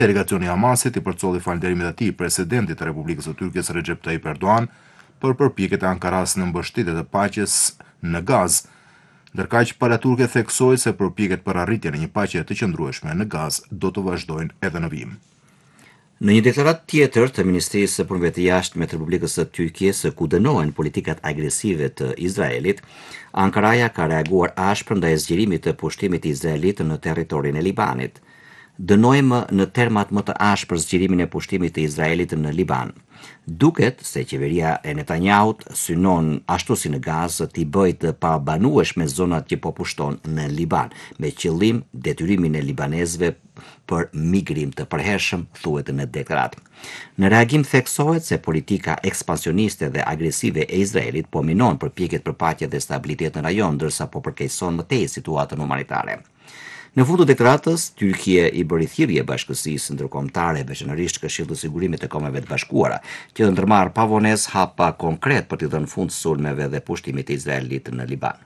Delegacioni i Hamasit i përcolli falënderimet e tij presidentit të Republikës së Turqisë Recep Tayyip Erdogan për përpjekjet e Ankaras në mbështetje të paqes në Gaz, ndërkaq pala turke theksoi se përpjekjet për arritjen e një paqe të qëndrueshme në Gaz do të vazhdojnë edhe në vijim. Në një deklaratë tjetër të Ministrisë së Punëve të Jashtme të Republikës së Turqisë ku dënohen politikat agresive të Izraelit, Ankaraja ka reaguar ashpër ndaj zgjerimit të pushtimit izraelit në territorin e Libanit. Dënojmë në termat më të ashpër zgjerimin e pushtimit të Izraelit në Liban. Duket se qeveria e Netanyahut synon ashtu si në Gazë t'i bëjë të pabanueshme zonat që po pushton në Liban, me qëllim detyrimin e libanezëve për migrim të përhershëm, thuhet në deklaratë. Në reagim theksohet se politika ekspansioniste dhe agresive e Izraelit po minon përpjekjet për paqe dhe stabilitet në rajon, ndërsa po përkeqëson më tej situatën humanitare. Në fund të deklaratës, Turqia i bëri thirrje bashkësisë ndërkombëtare, veçanërisht Këshillit të Sigurimit të Kombeve të Bashkuara, që të ndërmarrë pavonesë hapa konkret për t'i dhënë fund sulmeve dhe pushtimit të Izraelit në Liban.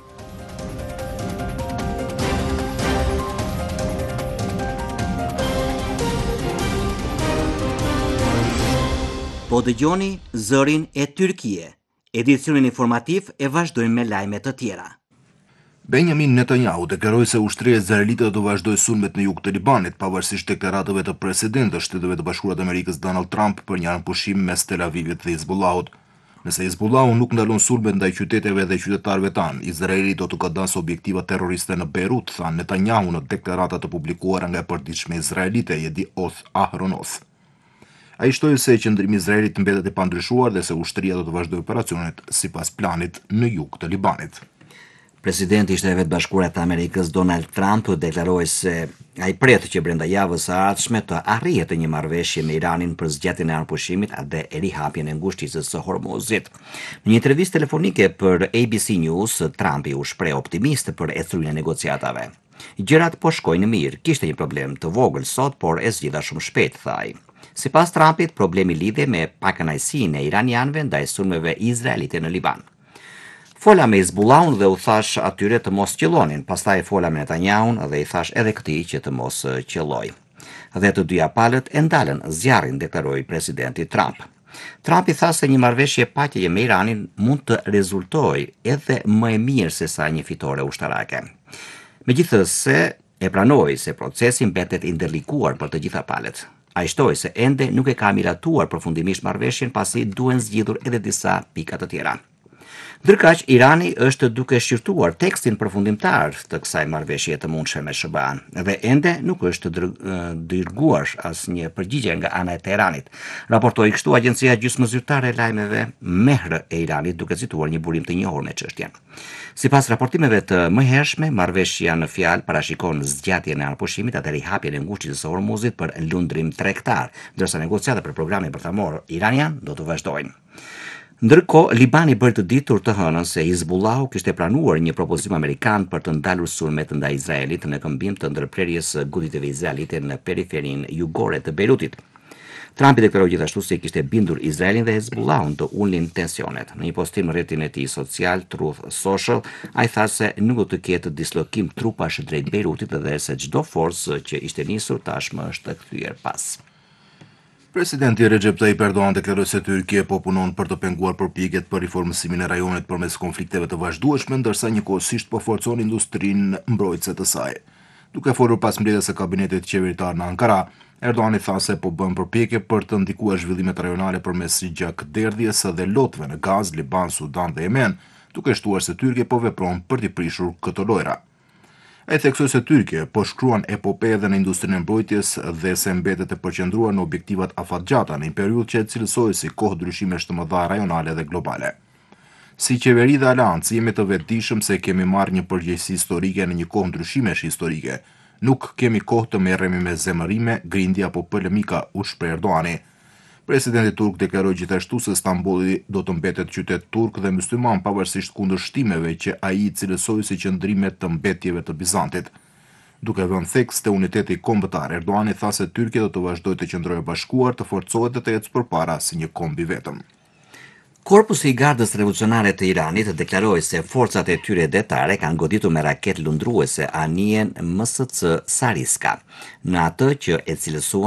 Po dëgjoni Zërin e Turqie. Edicionin informativ e vazhdojmë me lajme të tjera. Benjamin Netanyahu deklaroi se ushtria izraelite do të vazhdojë sulmet në jug të Libanit, pavarësisht deklaratave të presidentit të Shtetit të Bashkuara të Amerikës Donald Trump për një anëpushim mes Tel Avivit dhe Hizbullahut. Nëse Hizbullahu nuk ndalon sulmet ndaj qyteteve dhe qytetarëve tanë, Izraeli do të godasë objektiva terroriste në Beirut, tha Netanyahu në deklarata të publikuara nga e përditshme izraelite Yedioth Ahronoth. Ai shtoi se qëndrimi i Izraelit mbetet i pandryshuar dhe se ushtria do të vazhdojë operacionet sipas planit në jug të Libanit. Presidenti i Shteteve të Bashkuara të Amerikës Donald Trump deklaroi se ai pret që brenda javës së ardhshme të arrihet një marrëveshje me Iranin për zgjatjen e anëpushimit dhe rihapjen e ngushtisës së Hormuzit. Në një intervistë telefonike për ABC News, Trump u shpreh optimist për ecurinë e negociatave. Gjërat po shkojnë mirë, kishte një problem të vogël sot, por e zgjidha shumë shpejt, tha ai. Sipas Trumpit, problemi lidhe me pakënaqësinë e iranianëve ndaj sulmeve izraelite në Liban. Fola me Hizbullahun dhe u thash atyre të mos qellonin, pastaj fola me Netanyahun dhe i thash edhe këtij që të mos qelloj. Dhe të dyja palët e ndalën zjarrin, deklaroi presidenti Trump. Trump i tha se një marrëveshje paqeje me Iranin mund të rezultojë edhe më e mirë se sa një fitore ushtarake. Megjithëse e pranoi se procesi mbetet i ndërlikuar për të gjitha palët. Ai shtoi se ende nuk e ka miratuar përfundimisht marrëveshjen pasi duhen zgjidhur edhe disa pika të tjera. Ndërkaq, Irani është duke shqyrtuar tekstin përfundimtar të kësaj marrëveshje të mundshme me SBA-n dhe ende nuk është dërguar asnjë përgjigje nga ana e Teheranit. Raportoi kështu agjencia gjysmëzyrtare e lajmeve Mehr e Iranit, duke cituar një burim të njohur me çështjen. Sipas raportimeve të mëhershme, marrëveshja në fjalë parashikon zgjatjen e anëpushimit dhe rihapjen e ngushtisë së Hormuzit për lundrim tregtar, ndërsa negociatat për programin bërthamor iranian do të vazhdojnë. Ndërkohë, Libani bëri të ditur të hënën se Hizbullahu kishte pranuar një propozim amerikan për të ndalur sulmet ndaj Izraelit në këmbim të ndërprerjes së goditjeve izraelite në periferinë jugore të Beirutit. Trump deklaroi gjithashtu se kishte bindur Izraelin dhe Hizbullahun të ulnin tensionet. Në një postim në rrjetin e tij social Truth Social, ai tha se nuk do të ketë dislokim trupash drejt Beirutit dhe se çdo forcë që ishte nisur tashmë është kthyer pas. Presidenti Recep Tayyip Erdogan deklaroi se Turqia po punon për të penguar përpjekjet për riformësimin e rajonit përmes konflikteve të vazhdueshme, ndërsa njëkohësisht po forcon industrinë mbrojtëse të saj. Duke folur pas mbledhjes së kabinetit qeveritar në Ankara, Erdogan i tha se po bën përpjekje për të ndikuar zhvillimet rajonale përmes gjakderdhjes dhe lotëve në Gaz, Liban, Sudan dhe Yemen, duke shtuar se Turqia po vepron për t'i prishur këto lojra. Ai theksoi se Turqia po shkruan epope edhe në industrinë e mbrojtjes dhe se mbetet e përqendruar në objektivat afatgjata në një periudhë që e cilësoi si kohë ndryshimesh të mëdha rajonale dhe globale. Si qeveri dhe aleancë jemi të vetëdijshëm se kemi marrë një përgjegjësi historike në një kohë ndryshimesh historike. Nuk kemi kohë të merremi me zemërime, grindje apo polemika, u shpreh Erdogani. Presidenti turk deklaroi gjithashtu se Stambolli do të mbetet qytet turk dhe mysliman pavarësisht kundërshtimeve që ai i cilësoi si qëndrime të mbetjeve të Bizantit. Duke vënë theks te uniteti kombëtar, Erdogan tha se Turqia do të vazhdojë të qëndrojë bashkuar, të forcohet dhe të ecë përpara si një komb i vetëm. Korpusi i Gardës Revolucionare të Iranit deklaroi se forcat e tyre detare kanë goditur me raketë lundruese anijen MSC Sariska, në atë që e cilësuan